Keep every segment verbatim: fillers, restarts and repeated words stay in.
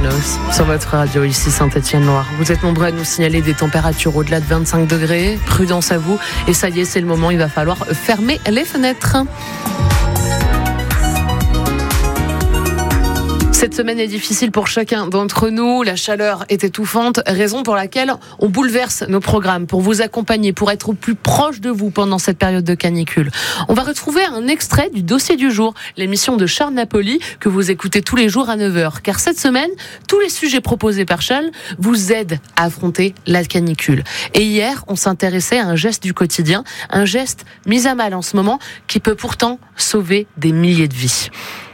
sur votre radio ici Saint-Étienne-Loire. Vous êtes nombreux à nous signaler des températures au-delà de vingt-cinq degrés. Prudence à vous. Et ça y est, c'est le moment, il va falloir fermer les fenêtres. Cette semaine est difficile pour chacun d'entre nous. La chaleur est étouffante, raison pour laquelle on bouleverse nos programmes pour vous accompagner, pour être au plus proche de vous pendant cette période de canicule. On va retrouver un extrait du dossier du jour, l'émission de Charles Napoli que vous écoutez tous les jours à neuf heures. Car cette semaine, tous les sujets proposés par Charles vous aident à affronter la canicule. Et hier, on s'intéressait à un geste du quotidien, un geste mis à mal en ce moment qui peut pourtant sauver des milliers de vies.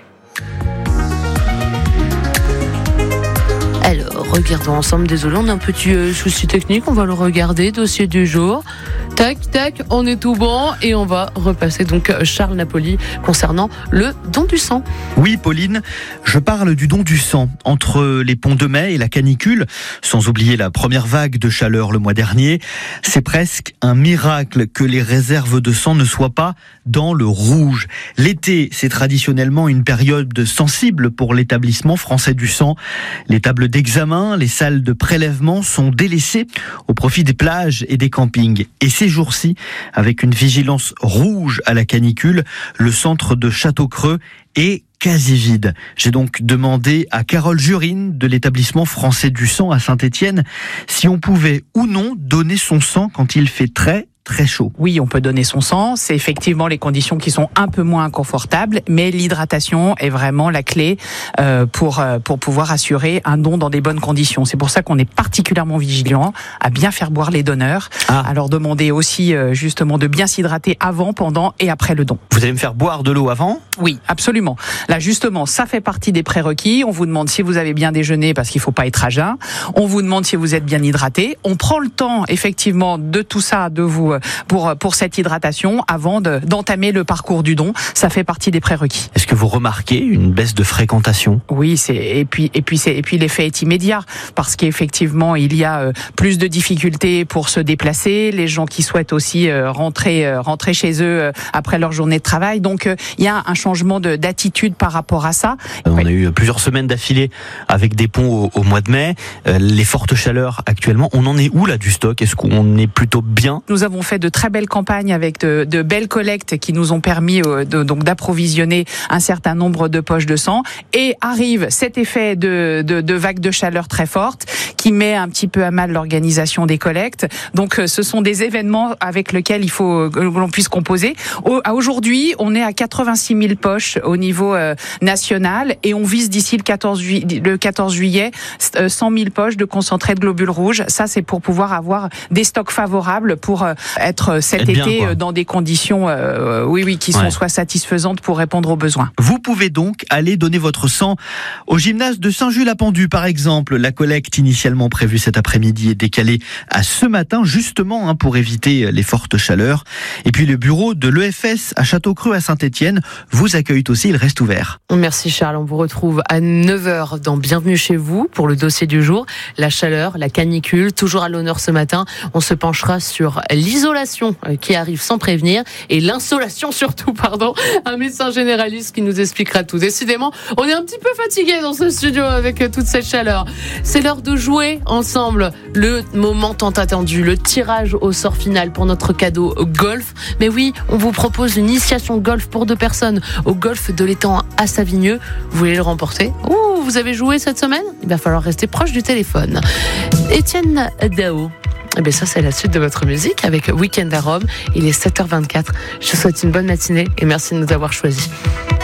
Alors, regardons ensemble. Désolé, on a un petit euh, souci technique. On va le regarder. Dossier du jour. Tac, tac, on est tout bon. Et on va repasser donc Charles Napoli concernant le don du sang. Oui, Pauline, je parle du don du sang. Entre les ponts de mai et la canicule, sans oublier la première vague de chaleur le mois dernier, c'est presque un miracle que les réserves de sang ne soient pas dans le rouge. L'été, c'est traditionnellement une période sensible pour l'établissement français du sang. Les tables d'examen, les salles de prélèvement sont délaissées au profit des plages et des campings. Et ces jours-ci, avec une vigilance rouge à la canicule, le centre de Château-Creux est quasi vide. J'ai donc demandé à Carole Jurine de l'établissement français du sang à Saint-Étienne si on pouvait ou non donner son sang quand il fait très très chaud. Oui, on peut donner son sang. C'est effectivement les conditions qui sont un peu moins confortables, mais l'hydratation est vraiment la clé euh, pour euh, pour pouvoir assurer un don dans des bonnes conditions. C'est pour ça qu'on est particulièrement vigilant à bien faire boire les donneurs, ah. à leur demander aussi euh, justement de bien s'hydrater avant, pendant et après le don. Vous allez me faire boire de l'eau avant ? Oui, absolument. Là, justement, ça fait partie des prérequis. On vous demande si vous avez bien déjeuné parce qu'il faut pas être à jeun. On vous demande si vous êtes bien hydraté. On prend le temps, effectivement, de tout ça, de vous pour pour cette hydratation avant de, d'entamer le parcours du don. Ça fait partie des prérequis. Est-ce que vous remarquez une baisse de fréquentation ? Oui, c'est et puis et puis c'est et puis l'effet est immédiat parce qu'effectivement il y a euh, plus de difficultés pour se déplacer. Les gens qui souhaitent aussi euh, rentrer euh, rentrer chez eux euh, après leur journée de travail. Donc euh, il y a un changement de, d'attitude par rapport à ça. On oui. a eu plusieurs semaines d'affilée avec des ponts au, au mois de mai. Euh, les fortes chaleurs actuellement, on en est où là du stock ? Est-ce qu'on est plutôt bien ? Nous avons fait de très belles campagnes avec de, de belles collectes qui nous ont permis euh, de, donc d'approvisionner un certain nombre de poches de sang. Et arrive cet effet de, de, de vague de chaleur très forte qui met un petit peu à mal l'organisation des collectes. Donc euh, ce sont des événements avec lesquels il faut que l'on puisse composer. Au, à aujourd'hui, on est à quatre-vingt-six mille poches au niveau euh, national et on vise d'ici le quatorze juillet cent mille poches de concentré de globules rouges. Ça, c'est pour pouvoir avoir des stocks favorables pour euh, être cet être été bien, dans des conditions euh, oui, oui, qui sont ouais. soit satisfaisantes pour répondre aux besoins. Vous pouvez donc aller donner votre sang au gymnase de Saint-Jules-à-Pendu, par exemple. La collecte initialement prévue cet après-midi est décalée à ce matin, justement hein, pour éviter les fortes chaleurs. Et puis le bureau de l'E F S à Château-Creux à Saint-Étienne vous accueille aussi, il reste ouvert. Merci Charles, on vous retrouve à neuf heures dans Bienvenue chez vous pour le dossier du jour. La chaleur, la canicule, toujours à l'honneur ce matin. On se penchera sur l'isolation qui arrive sans prévenir et l'insolation surtout, pardon. Un médecin généraliste qui nous expliquera tout. Décidément, on est un petit peu fatigué dans ce studio avec toute cette chaleur. C'est l'heure de jouer ensemble le moment tant attendu, le tirage au sort final pour notre cadeau golf. Mais oui, on vous propose une initiation golf pour deux personnes au golf de l'étang à Savigneux. Vous voulez le remporter ? Ouh, vous avez joué cette semaine ? Il va falloir rester proche du téléphone. Étienne Dao. Eh bien ça, c'est la suite de votre musique avec Week-end à Rome. Il est sept heures vingt-quatre. Je vous souhaite une bonne matinée et merci de nous avoir choisis.